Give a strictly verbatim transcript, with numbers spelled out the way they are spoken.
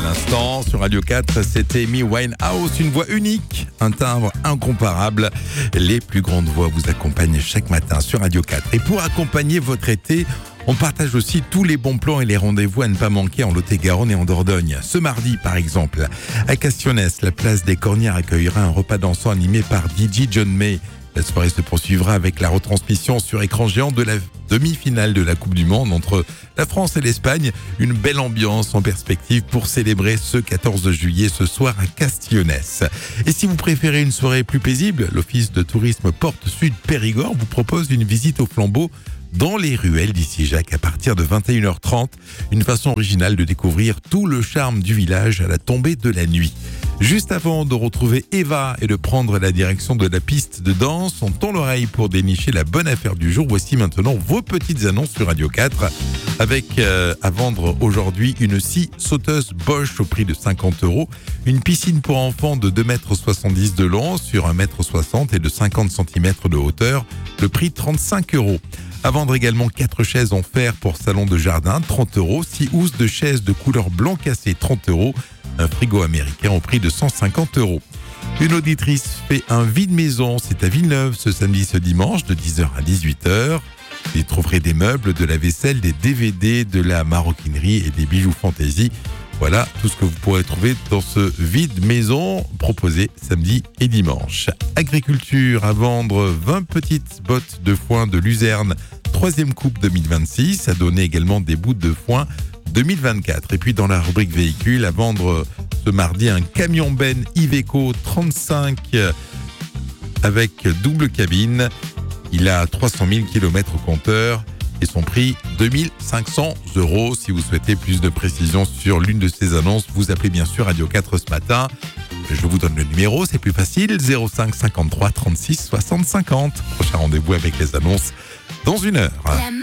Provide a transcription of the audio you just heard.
l'instant. Sur Radio quatre, c'était Amy Winehouse, une voix unique, un timbre incomparable. Les plus grandes voix vous accompagnent chaque matin sur Radio quatre. Et pour accompagner votre été, on partage aussi tous les bons plans et les rendez-vous à ne pas manquer en Lot-et-Garonne et en Dordogne. Ce mardi, par exemple, à Castionnès, la place des Cornières accueillera un repas dansant animé par D J John May. La soirée se poursuivra avec la retransmission sur écran géant de la demi-finale de la Coupe du Monde entre la France et l'Espagne. Une belle ambiance en perspective pour célébrer ce quatorze juillet ce soir à Castionnès. Et si vous préférez une soirée plus paisible, l'Office de tourisme Porte Sud Périgord vous propose une visite au flambeau dans les ruelles d'Ici-Jacques à partir de vingt et une heures trente. Une façon originale de découvrir tout le charme du village à la tombée de la nuit. Juste avant de retrouver Eva et de prendre la direction de la piste de danse, on tend l'oreille pour dénicher la bonne affaire du jour. Voici maintenant vos petites annonces sur Radio quatre avec euh, à vendre aujourd'hui une scie sauteuse Bosch au prix de cinquante euros, une piscine pour enfants de deux mètres soixante-dix de long sur un mètre soixante et de cinquante centimètres de hauteur, le prix trente-cinq euros. À vendre également quatre chaises en fer pour salon de jardin, trente euros, six housses de chaises de couleur blanc cassé, trente euros, un frigo américain au prix de cent cinquante euros. Une auditrice fait un vide-maison, c'est à Villeneuve ce samedi, ce dimanche de dix heures à dix-huit heures. Vous y trouverez des meubles, de la vaisselle, des D V D, de la maroquinerie et des bijoux fantaisie. Voilà tout ce que vous pourrez trouver dans ce vide-maison proposé samedi et dimanche. Agriculture, à vendre vingt petites bottes de foin de luzerne, troisième coupe deux mille vingt-six, à donner également des bouts de foin deux mille vingt-quatre. Et puis dans la rubrique véhicule, à vendre ce mardi un camion Ben Iveco trente-cinq avec double cabine. Il a trois cent mille kilomètres au compteur et son prix deux mille cinq cents euros. Si vous souhaitez plus de précisions sur l'une de ces annonces, vous appelez bien sûr Radio quatre ce matin. Je vous donne le numéro, c'est plus facile, zéro cinq cinquante-trois trente-six soixante cinquante. Prochain rendez-vous avec les annonces dans une heure.